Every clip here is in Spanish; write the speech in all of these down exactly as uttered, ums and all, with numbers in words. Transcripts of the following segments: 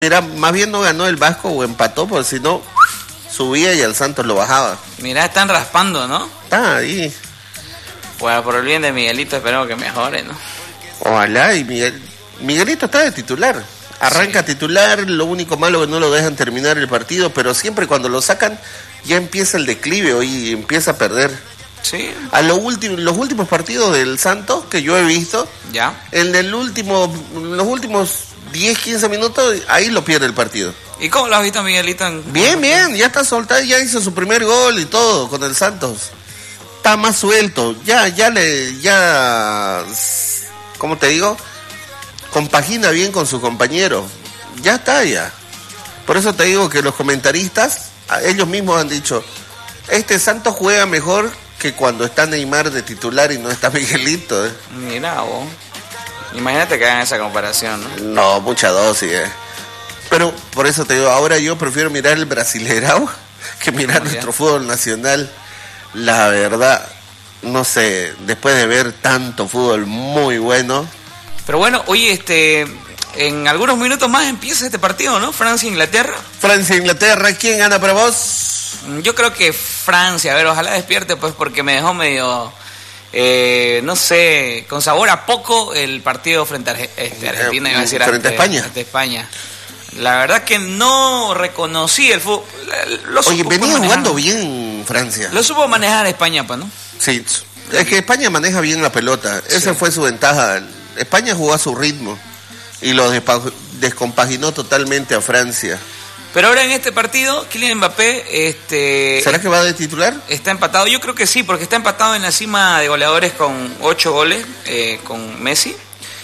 Mira, más bien no ganó el Vasco o empató, porque si no, subía y el Santos lo bajaba. Mirá, están raspando, ¿no? Está ahí. Bueno, por el bien de Miguelito esperemos que mejore, ¿no? Ojalá, y Miguel, Miguelito está de titular. Arranca sí. titular, lo único malo que no lo dejan terminar el partido, pero siempre cuando lo sacan ya empieza el declive y empieza a perder. Sí. A lo último, los últimos partidos del Santos que yo he visto, ya. En el último, los últimos diez, quince minutos, ahí lo pierde el partido. ¿Y cómo lo has visto, Miguelito? En... Bien, bien, ya está soltado, ya hizo su primer gol y todo con el Santos. Está más suelto, ya, ya le, ya, ¿cómo te digo? Compagina bien con su compañero. Ya está, ya. Por eso te digo que los comentaristas, ellos mismos han dicho, este Santos juega mejor que cuando está Neymar de titular y no está Miguelito. ¿eh? Mira vos. Imagínate que hagan esa comparación, ¿no? No, mucha dosis, ¿eh? Pero por eso te digo, ahora yo prefiero mirar el Brasileirao que mirar nuestro fútbol nacional. La verdad, no sé, después de ver tanto fútbol muy bueno. Pero bueno, oye, este, en algunos minutos más empieza este partido, ¿no? Francia-Inglaterra. Francia-Inglaterra, ¿quién gana para vos? Yo creo que Francia, a ver, ojalá despierte, pues, porque me dejó medio... Eh, no sé, con sabor a poco el partido frente a este, Argentina, iba a decir, frente a España. Ante España. La verdad que no reconocí el fútbol. Lo Oye, venía jugando bien Francia. Lo supo manejar España, pues, ¿no? Sí, es que España maneja bien la pelota. Sí. Esa fue su ventaja. España jugó a su ritmo y lo descompaginó totalmente a Francia. Pero ahora en este partido, Kylian Mbappé... Este, ¿será que va de titular? Está empatado, yo creo que sí, porque está empatado en la cima de goleadores con ocho goles, eh, con Messi.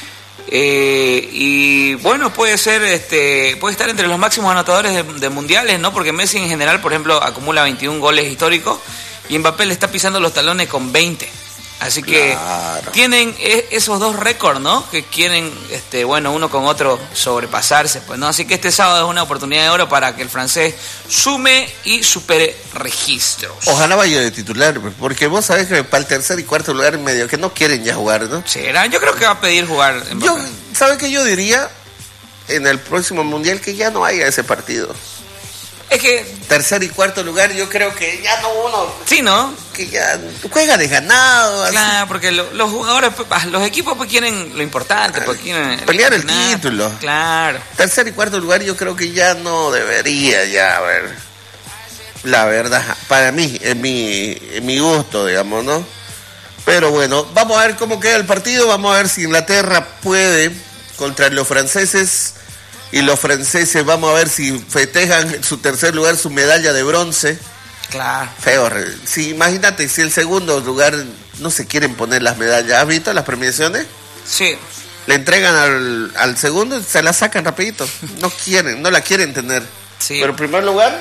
Eh, y bueno, puede ser, este, puede estar entre los máximos anotadores de, de mundiales, ¿no? Porque Messi en general, por ejemplo, acumula veintiún goles históricos y Mbappé le está pisando los talones con veinte. Así que claro. Tienen esos dos récords, ¿no? Que quieren, este, bueno, uno con otro sobrepasarse, pues, ¿no? Así que este sábado es una oportunidad de oro para que el francés sume y supere registros. Ojalá vaya de titular, porque vos sabés que para el tercer y cuarto lugar medio que no quieren ya jugar, ¿no? ¿Será? Yo creo que va a pedir jugar. Yo, ¿sabes qué yo diría? En el próximo mundial que ya no haya ese partido. Es que... tercer y cuarto lugar, yo creo que ya no uno... Sí, ¿no? Que ya juega de ganado. Claro, así. porque lo, los jugadores, los equipos pues quieren lo importante, pues quieren... Pelear el, el título. Claro. Tercer y cuarto lugar yo creo que ya no debería ya, a ver... La verdad, para mí, en mi, en mi gusto, digamos, ¿no? Pero bueno, vamos a ver cómo queda el partido, vamos a ver si Inglaterra puede contra los franceses... Y los franceses, vamos a ver si festejan su tercer lugar, su medalla de bronce. Claro. Feo. Sí, imagínate, si el segundo lugar no se quieren poner las medallas. ¿Has visto las premiaciones? Sí. Le entregan al, al segundo y se la sacan rapidito. No quieren, no la quieren tener. Sí. Pero en primer lugar,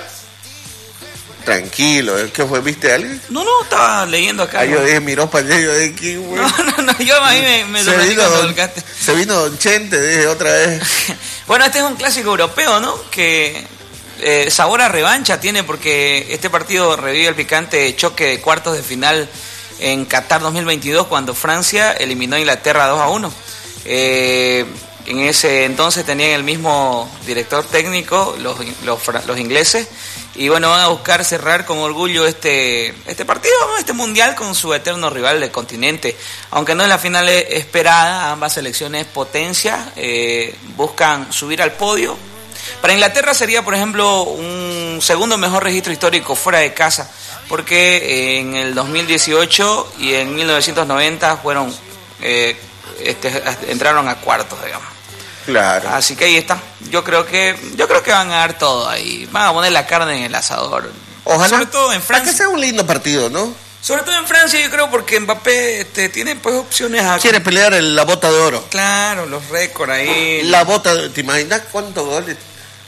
tranquilo. ¿Qué fue? ¿Viste a alguien? No, no, estaba leyendo acá. Ah, yo ¿no? dije, miró para allá, yo dije, güey. No, no, no, yo a mí me, me se, vino don, don, se vino Don Chente, dije, otra vez. Bueno, este es un clásico europeo, ¿no? Que eh, sabor a revancha tiene porque este partido revive el picante choque de cuartos de final en Qatar dos mil veintidós cuando Francia eliminó a Inglaterra dos a uno. Eh, en ese entonces tenían el mismo director técnico, los, los, los ingleses, y bueno, van a buscar cerrar con orgullo este, este partido, ¿no? Este mundial con su eterno rival del continente. Aunque no es la final esperada, ambas selecciones potencia, eh, buscan subir al podio. Para Inglaterra sería, por ejemplo, un segundo mejor registro histórico fuera de casa, porque en el dos mil dieciocho y en mil novecientos noventa fueron eh, este, entraron a cuartos, digamos. Claro. Así que ahí está. Yo creo que yo creo que van a dar todo ahí. Van a poner la carne en el asador. Ojalá. Sobre todo en Francia. Para que sea un lindo partido, ¿no? Sobre todo en Francia, yo creo, porque Mbappé este, tiene pues opciones a... Quiere pelear el, la bota de oro. Claro, los récords ahí. La bota, ¿te imaginas cuántos goles?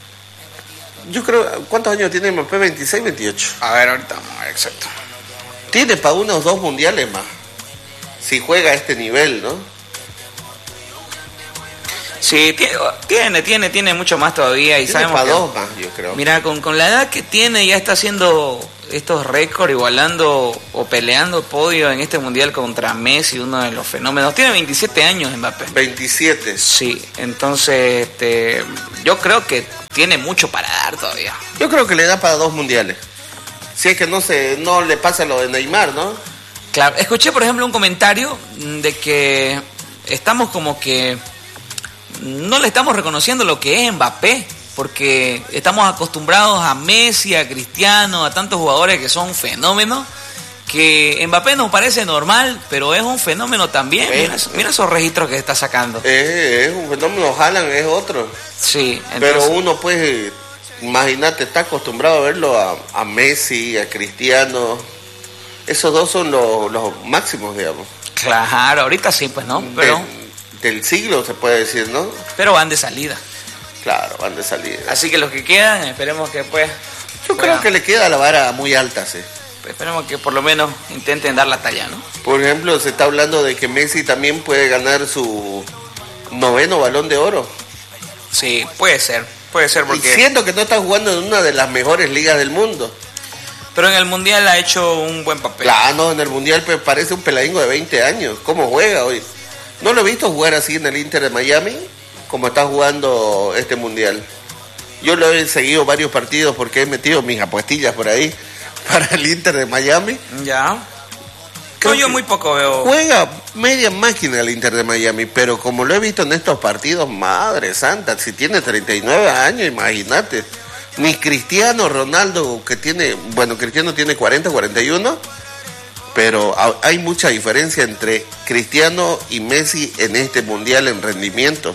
Yo creo, ¿cuántos años tiene Mbappé? veintiséis, veintiocho. A ver, ahorita vamos a ver, exacto. Tiene para unos dos mundiales más. Si juega a este nivel, ¿no? Sí, tiene, tiene, tiene mucho más todavía y tiene sabemos para que, dos más, yo creo. Mira, con, con la edad que tiene ya está haciendo estos récords, igualando o peleando podio en este mundial contra Messi, uno de los fenómenos. Tiene veintisiete años Mbappé. veintisiete. Sí, entonces este, yo creo que tiene mucho para dar todavía. Yo creo que le da para dos mundiales. Si es que no se no le pasa lo de Neymar, ¿no? Claro, escuché por ejemplo un comentario de que estamos como que no le estamos reconociendo lo que es Mbappé, porque estamos acostumbrados a Messi, a Cristiano, a tantos jugadores que son fenómenos, que Mbappé nos parece normal, pero es un fenómeno también. Eh, mira, mira esos registros que está sacando. Eh, es un fenómeno, Haaland es otro. Sí, entonces, pero uno pues, imagínate, está acostumbrado a verlo a, a Messi, a Cristiano. Esos dos son los, los máximos, digamos. Claro, ahorita sí, pues no, pero... Del, del siglo se puede decir, ¿no? Pero van de salida. Claro, van de salida. Así que los que quedan, esperemos que pues... Yo bueno, creo que le queda la vara muy alta, sí. Esperemos que por lo menos intenten dar la talla, ¿no? Por ejemplo, se está hablando de que Messi también puede ganar su noveno Balón de Oro. Sí, puede ser, puede ser porque... Y siento que no está jugando en una de las mejores ligas del mundo. Pero en el Mundial ha hecho un buen papel. Claro, no, en el Mundial pues, parece un peladingo de veinte años. ¿Cómo juega hoy? No lo he visto jugar así en el Inter de Miami, como está jugando este Mundial. Yo lo he seguido varios partidos porque he metido mis apuestillas por ahí para el Inter de Miami. Ya. No, yo muy poco veo. Juega media máquina el Inter de Miami, pero como lo he visto en estos partidos, madre santa, si tiene treinta y nueve años, imagínate. Ni Cristiano Ronaldo, que tiene, bueno, Cristiano tiene cuarenta, cuarenta y uno, pero hay mucha diferencia entre Cristiano y Messi en este Mundial en rendimiento.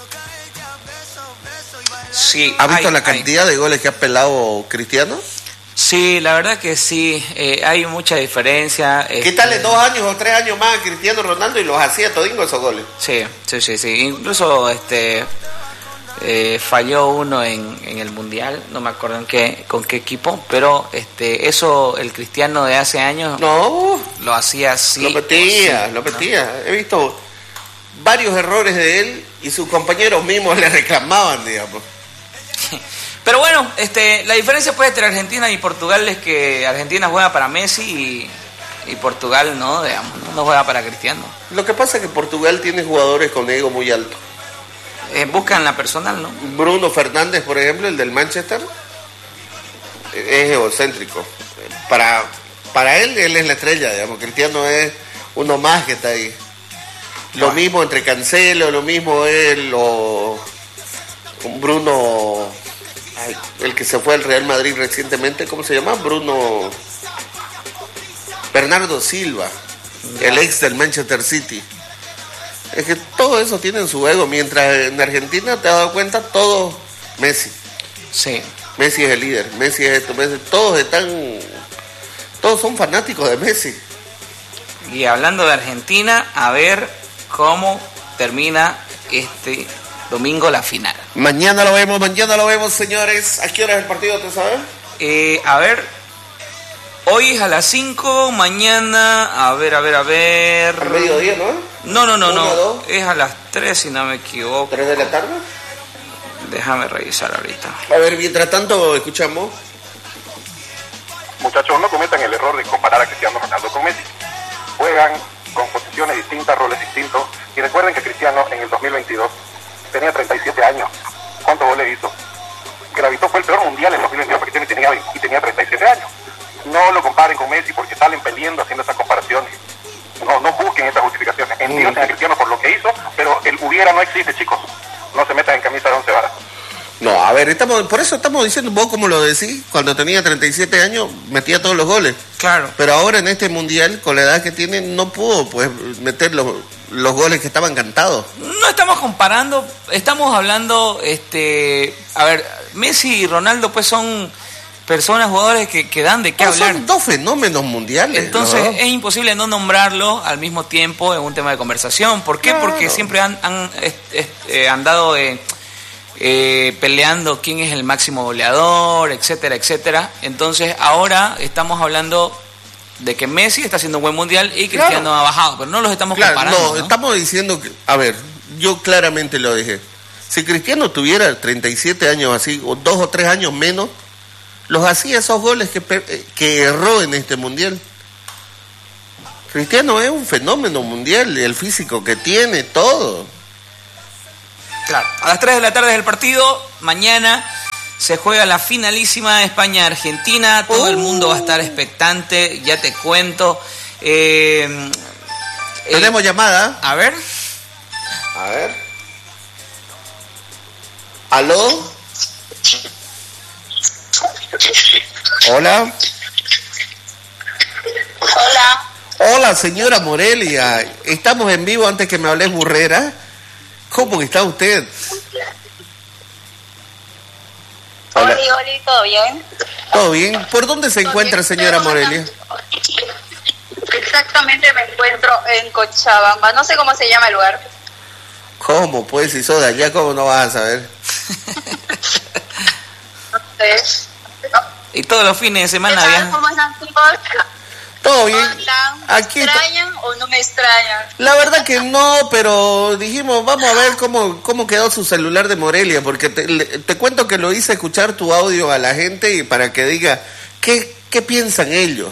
Sí. ¿Ha visto hay, la cantidad hay. de goles que ha pelado Cristiano? Sí, la verdad que sí, eh, hay mucha diferencia. Quítale este... dos años o tres años más a Cristiano Ronaldo y los hacía todingo esos goles. Sí, sí, sí, sí. Incluso este eh, falló uno en, en el Mundial, no me acuerdo en qué, con qué equipo, pero este eso el Cristiano de hace años no lo hacía así. Lo metía, sí, lo metía. ¿No? He visto varios errores de él y sus compañeros mismos le reclamaban, digamos. Pero bueno, este, la diferencia pues entre Argentina y Portugal es que Argentina juega para Messi y, y Portugal no, digamos, no, no juega para Cristiano. Lo que pasa es que Portugal tiene jugadores con ego muy alto. Eh, buscan la personal, ¿no? Bruno Fernández, por ejemplo, el del Manchester, es egocéntrico. Para, para él, él es la estrella, digamos. Cristiano es uno más que está ahí. Lo wow. mismo entre Cancelo, lo mismo él o Bruno... Ay, el que se fue al Real Madrid recientemente, ¿cómo se llama? Bruno Bernardo Silva, ya. El ex del Manchester City. Es que todo eso tiene su ego, mientras en Argentina te has dado cuenta, todo Messi. Sí. Messi es el líder, Messi es esto, Messi, todos están, todos son fanáticos de Messi. Y hablando de Argentina, a ver cómo termina este domingo la final. Mañana lo vemos, mañana lo vemos, señores. ¿A qué hora es el partido, te sabes? Eh, a ver, hoy es a las cinco, mañana, a ver, a ver, a ver... ¿Al mediodía, no? No, no, no, Una, no, dos. Es a las tres, si no me equivoco. ¿tres de la tarde? Déjame revisar ahorita. A ver, mientras tanto, escuchamos. Muchachos, no cometan el error de comparar a Cristiano Ronaldo con Messi. Juegan con posiciones distintas, roles distintos. Y recuerden que Cristiano en el dos mil veintidós tenía treinta y siete años. ¿Cuántos goles hizo? Gravitó fue el peor mundial en dos mil veintidós porque tenía, y tenía treinta y siete años. No lo comparen con Messi porque salen peleando haciendo esas comparaciones. No, no busquen esas justificaciones. Entiendan a Cristiano por lo que hizo, pero el hubiera no existe, chicos. No se metan en camisa de once varas. No, a ver, estamos, por eso estamos diciendo, vos como lo decís, cuando tenía treinta y siete años metía todos los goles. Claro. Pero ahora en este mundial, con la edad que tiene, no pudo pues meter los, los goles que estaban cantados. No estamos comparando, estamos hablando, este, a ver, Messi y Ronaldo pues son personas, jugadores que, que dan de qué no, hablar. Son dos fenómenos mundiales. Entonces ¿no? es imposible no nombrarlo al mismo tiempo en un tema de conversación. ¿Por qué? Claro. Porque siempre han, han est, est, eh, andado eh, eh, peleando quién es el máximo goleador, etcétera, etcétera. Entonces ahora estamos hablando de que Messi está haciendo un buen mundial y Cristiano claro. ha bajado, pero no los estamos claro, comparando. No, ¿no? Estamos diciendo que, a ver, yo claramente lo dije. Si Cristiano tuviera treinta y siete años así, o dos o tres años menos, los hacía esos goles que, que erró en este mundial. Cristiano es un fenómeno mundial, el físico que tiene, todo. Claro, a las tres de la tarde es el partido. Mañana se juega la finalísima España-Argentina. Todo uh. el mundo va a estar expectante, ya te cuento. Eh, Tenemos eh, llamada. A ver. A ver. ¿Aló? Hola. Hola. Hola, señora Morelia. Estamos en vivo antes que me hables burrera. ¿Cómo está usted? Hola, hola, ¿todo bien? ¿Todo bien? ¿Por dónde se encuentra, señora Morelia? Exactamente, me encuentro en Cochabamba. No sé cómo se llama el lugar. ¿Cómo? Pues si sos de allá, ¿cómo no vas a saber? No sé. Y todos los fines de semana había... ¿Cómo están, chicos? Todo bien. ¿Me Aquí extrañan o no me extrañan? La verdad que no, pero dijimos, vamos a ver cómo, cómo quedó su celular de Morelia, porque te, le, te cuento que lo hice escuchar tu audio a la gente y para que diga, ¿qué, qué piensan ellos?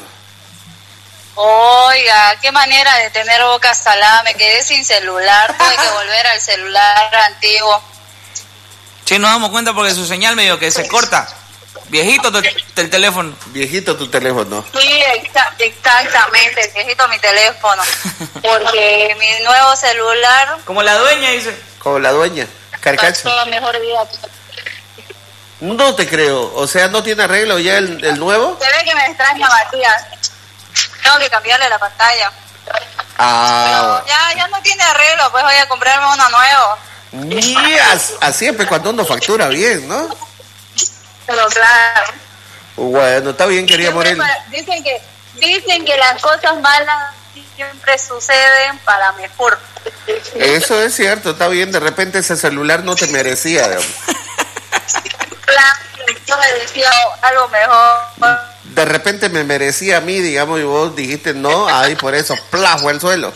Oiga, qué manera de tener boca salada, me quedé sin celular, tuve que volver al celular antiguo. Sí, nos damos cuenta porque su señal medio que se corta. Viejito tu, el teléfono. Viejito tu teléfono. Sí, exa- exactamente, viejito mi teléfono. Porque mi nuevo celular... Como la dueña, dice. Como la dueña, carcacha. Pasó mejor vida. No te creo, o sea, ¿no tiene arreglo ya el, el nuevo? Se ve que me extraña Matías. Tengo que cambiarle la pantalla. Ah. Pero ya, ya no tiene arreglo, pues voy a comprarme uno nuevo. Y as, así es cuando uno factura bien, ¿no? Pero claro. Bueno, está bien, querida Morelia. Dicen que, dicen que las cosas malas siempre suceden para mejor. Eso es cierto, está bien, de repente ese celular no te merecía, digamos. Claro, yo me decía algo mejor. De repente me merecía a mí, digamos, y vos dijiste no, ahí por eso, plajo el suelo.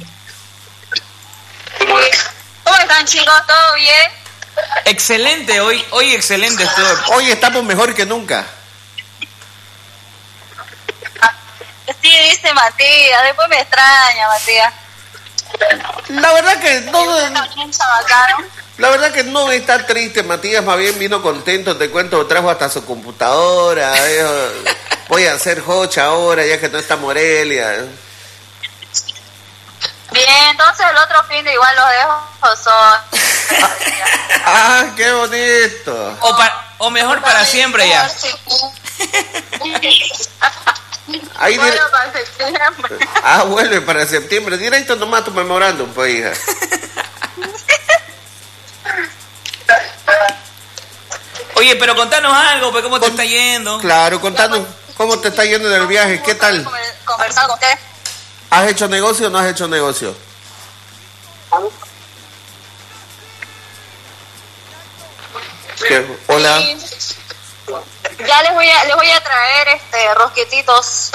¿Cómo están, chicos? ¿Todo bien? Excelente, hoy hoy excelente estuvo. Hoy estamos mejor que nunca. Sí, dice Matías, después me extraña, Matías. La verdad que no, la verdad que no está triste, Matías, más bien vino contento, te cuento, trajo hasta su computadora, eh, voy a hacer hocha ahora, ya que no está Morelia. Bien, entonces el otro fin de igual los dejo son. Ah, qué bonito. O, pa, o mejor para siempre ya. Ahí bueno, dire... para septiembre. Ah, vuelve para septiembre. Directo nomás tu memorándum, pues, hija. Oye, pero contanos algo, pues, ¿cómo te Con... está yendo? Claro, contanos cómo te está yendo en el viaje, ¿qué tal? Conversar con usted. ¿Has hecho negocio o no has hecho negocio? ¿Qué? Hola. Sí. Ya les voy a les voy a traer este rosquetitos.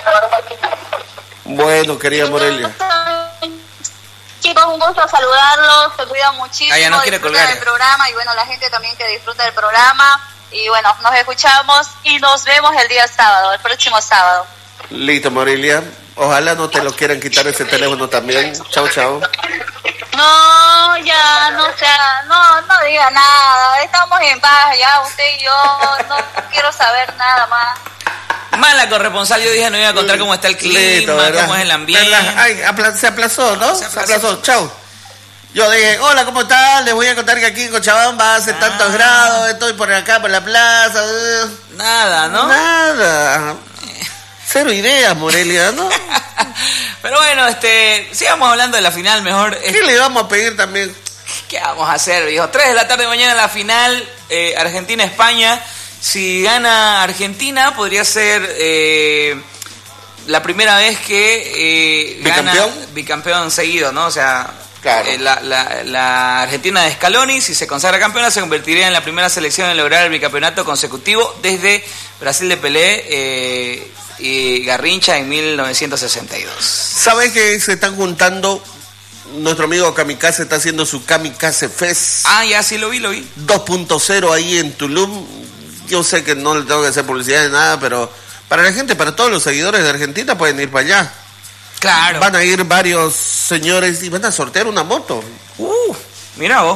Bueno, querida Morelia. Chicos, un gusto saludarlos, se cuidan muchísimo, ah, ya no quiere colgar, del programa y bueno, la gente también que disfruta del programa y bueno, nos escuchamos y nos vemos el día sábado, el próximo sábado. Listo, Morelia. Ojalá no te lo quieran quitar ese teléfono también. Chao, chao. No, ya, no sea, no, no diga nada. Estamos en paz ya, usted y yo. No quiero saber nada más. Mala corresponsal, yo dije no iba a contar cómo está el clima, Listo, cómo es el ambiente. Ay, apla- se aplazó, ¿no? Se aplazó. Se aplazó, chao. Yo dije, hola, ¿cómo están? Les voy a contar que aquí en Cochabamba hace ah. tantos grados, estoy por acá, por la plaza. Nada, ¿no? Nada. Cero ideas, Morelia, ¿no? Pero bueno, este, sigamos hablando de la final mejor. ¿Qué eh, le vamos a pedir también? ¿Qué vamos a hacer, viejo? tres de la tarde mañana la final, eh, Argentina-España. Si gana Argentina, podría ser eh, la primera vez que eh, gana ¿Bicampeón? bicampeón seguido, ¿no? O sea, claro. eh, la, la, la Argentina de Scaloni, si se consagra campeona, se convertiría en la primera selección en lograr el bicampeonato consecutivo desde Brasil de Pelé eh, y Garrincha en mil novecientos sesenta y dos. ¿Sabes que se están juntando? Nuestro amigo Kamikaze está haciendo su Kamikaze Fest. Ah, ya sí lo vi, lo vi. dos punto cero ahí en Tulum. Yo sé que no le tengo que hacer publicidad de nada, pero para la gente, para todos los seguidores de Argentina pueden ir para allá. Claro. Van a ir varios señores y van a sortear una moto. Uh, mira vos.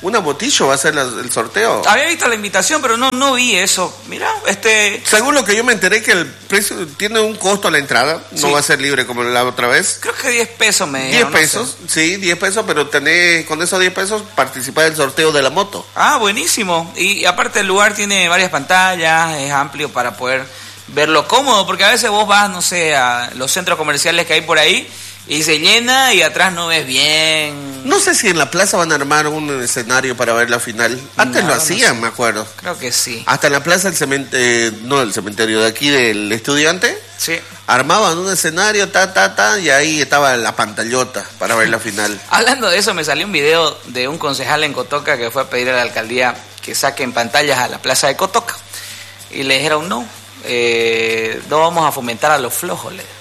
una botillo va a ser la, el sorteo. Había visto la invitación, pero no no vi eso. Mira, este... Según lo que yo me enteré, que el precio tiene un costo a la entrada, no Sí. va a ser libre como la otra vez. Creo que diez pesos me diez dijeron, no pesos, sé. sí, diez pesos, pero tenés, con esos diez pesos participar del sorteo de la moto. Ah, buenísimo. Y, y aparte el lugar tiene varias pantallas, es amplio para poder verlo cómodo, porque a veces vos vas, no sé, a los centros comerciales que hay por ahí y se llena y atrás no ves bien. No sé si en la plaza van a armar un escenario para ver la final. Antes No, lo no hacían, sé. me acuerdo. Creo que sí. Hasta en la plaza del cementerio, no del cementerio, de aquí del Estudiante, Sí. armaban un escenario, ta, ta, ta, y ahí estaba la pantallota para ver la final. Hablando de eso, me salió un video de un concejal en Cotoca que fue a pedir a la alcaldía que saquen pantallas a la plaza de Cotoca. Y le dijeron, no, eh, no vamos a fomentar a los flojos, le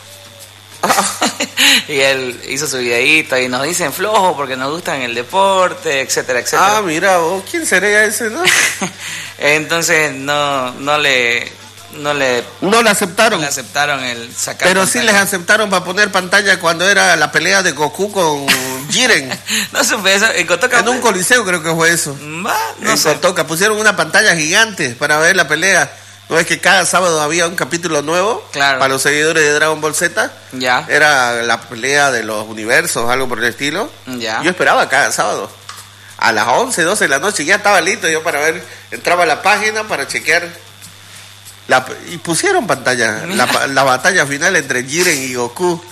y él hizo su videíto y nos dicen flojos porque nos gustan el deporte, etcétera, etcétera. Ah, mira, vos, ¿quién sería ese, no? Entonces no no le no le, No le aceptaron. le aceptaron el sacar Pero sí pantalla. les aceptaron para poner pantalla cuando era la pelea de Goku con Jiren. No supe eso, en Cotoca. En un coliseo creo que fue eso. Va, no en sé. Cotoca pusieron una pantalla gigante para ver la pelea. ¿No es que cada sábado había un capítulo nuevo? Claro. Para los seguidores de Dragon Ball Z. Ya. Era la pelea de los universos, algo por el estilo. Ya. Yo esperaba cada sábado. A las once, doce de la noche ya estaba listo yo para ver. Entraba a la página para chequear. La, y pusieron pantalla. La, Mira. la batalla final entre Jiren y Goku.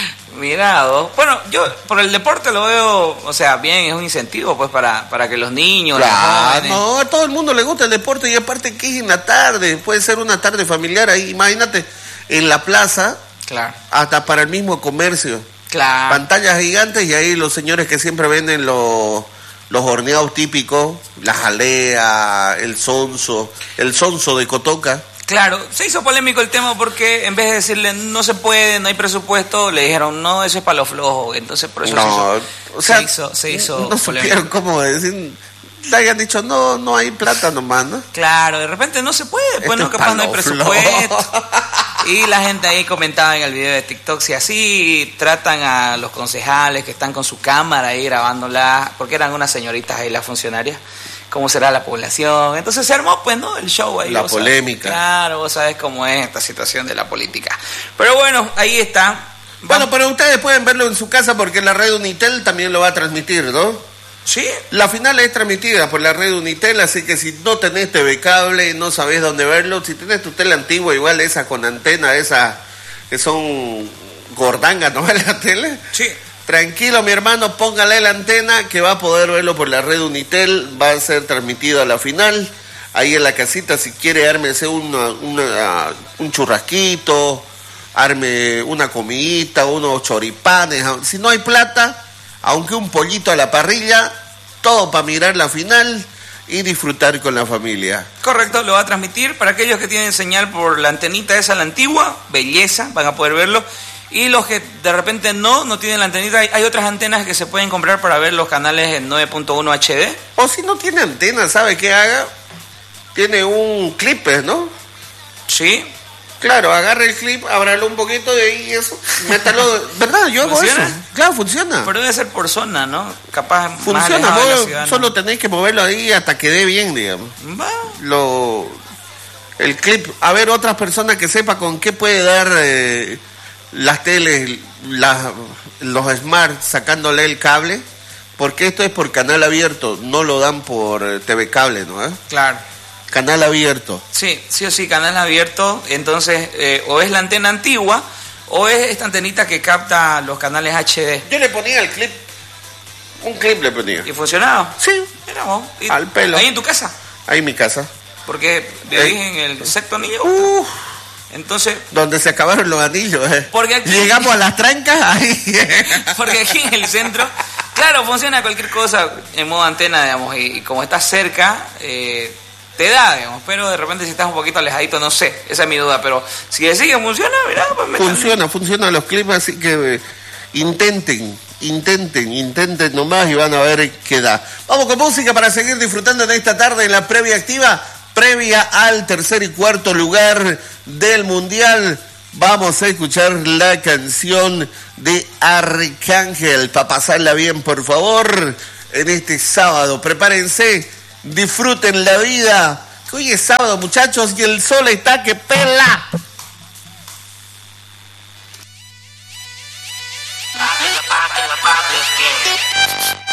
Mirado. Bueno, yo por el deporte lo veo, o sea, bien, es un incentivo pues para, para que los niños, los Claro, jóvenes... no, a todo el mundo le gusta el deporte y aparte que es en la tarde. Puede ser una tarde familiar ahí. Imagínate, en la plaza, Claro, hasta para el mismo comercio. claro. Pantallas gigantes y ahí los señores que siempre venden los, los horneados típicos, la jalea, el sonso, el sonso de Cotoca. Claro, se hizo polémico el tema porque en vez de decirle no se puede, no hay presupuesto, le dijeron no, eso es para los flojos. Entonces por eso No, se hizo, o sea, se hizo, se hizo no polémico. supieron cómo decir, le hayan dicho no, no hay plata nomás, ¿no? Claro, de repente no se puede, pues Esto no, es capaz pa' no hay los presupuesto. flojos. Y la gente ahí comentaba en el video de TikTok si así tratan a los concejales que están con su cámara ahí grabándola, porque eran unas señoritas ahí las funcionarias, cómo será la población. Entonces se armó pues, ¿no? El show ahí. La vos sabés. polémica. Claro, vos sabés cómo es esta situación de la política. Pero bueno, ahí está. Bueno, pero ustedes pueden verlo en su casa porque la red Unitel también lo va a transmitir, ¿no? Sí, La final es transmitida por la red Unitel, así que si no tenés T V cable, no sabés dónde verlo, si tenés tu tele antigua, igual esa con antena, esas que son gordangas, ¿no? En la tele. sí. Tranquilo, mi hermano, póngale la antena que va a poder verlo por la red Unitel, va a ser transmitido a la final. Ahí en la casita, si quiere, ármese una, una, un churrasquito, arme una comidita, unos choripanes. Si no hay plata, aunque un pollito a la parrilla, todo para mirar la final y disfrutar con la familia. Correcto, lo va a transmitir para aquellos que tienen señal por la antenita esa, la antigua, belleza, van a poder verlo. Y los que de repente no, no tienen la antenita, hay, hay otras antenas que se pueden comprar para ver los canales en nueve punto uno H D. O si no tiene antena, ¿sabe qué haga? Tiene un clip, ¿no? Sí, Claro, agarre el clip, ábralo un poquito de ahí y eso, métalo, ¿verdad? Yo hago ¿Funciona? eso. Claro, funciona. pero debe ser por zona, ¿no? Capaz más Funciona, alejado de la vos ciudad, ¿no? solo tenéis que moverlo ahí hasta que dé bien, digamos. Va. Lo, el clip, a ver, otras personas que sepa con qué puede dar eh, las teles, las, los smart, sacándole el cable, porque esto es por canal abierto, no lo dan por eh, T V cable, ¿no? ¿Eh? Claro. Canal abierto. Sí, sí o sí, canal abierto. Entonces, eh, o es la antena antigua o es esta antenita que capta los canales H D. Yo le ponía el clip, un clip le ponía. ¿Y funcionaba? Sí, Mira vos. ¿Y Al pelo. ahí en tu casa? ahí en mi casa. Porque vivís en el sexto anillo. Uf, Entonces, donde se acabaron los anillos. Eh. Porque aquí- Llegamos a las trancas, ahí. porque aquí en el centro, claro, funciona cualquier cosa en modo antena, digamos, y, y como estás cerca, eh, te da, digamos, pero de repente si estás un poquito alejadito, no sé, esa es mi duda, pero si decís que funciona, mirá, pues me Funciona, funciona los clips, así que eh, intenten, intenten, intenten nomás y van a ver qué da. Vamos con música para seguir disfrutando en esta tarde en la previa activa, previa al tercer y cuarto lugar del Mundial. Vamos a escuchar la canción de Arcángel, para pasarla bien, por favor. en este sábado. Prepárense, disfruten la vida. Hoy es sábado, muchachos, y el sol está que pela. Pop, pop, pop, pop, pop,